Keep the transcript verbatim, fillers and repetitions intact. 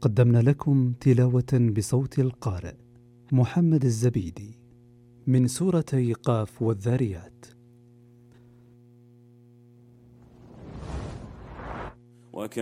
قدمنا لكم تلاوة بصوت القارئ محمد الزبيدي من سورتي قاف والذاريات.